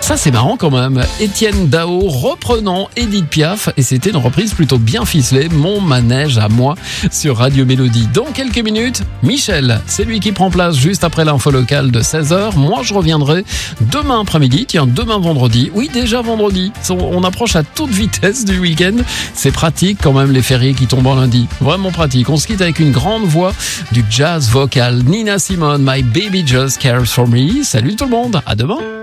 Ça c'est marrant quand même. Étienne Dao reprenant Edith Piaf et c'était une reprise plutôt bien ficelée. Mon manège à moi sur Radio Mélodie. Dans quelques minutes, Michel, c'est lui qui prend place juste après l'info locale de 16h. Moi je reviendrai demain après-midi, demain vendredi. Oui déjà vendredi, on approche à toute vitesse du week-end. C'est pratique quand même les fériés qui tombent en lundi. Vraiment pratique. On se quitte avec une grande voix du jazz vocal. Nina Simone, My Baby Just Cares For Me. Salut tout le monde, à demain.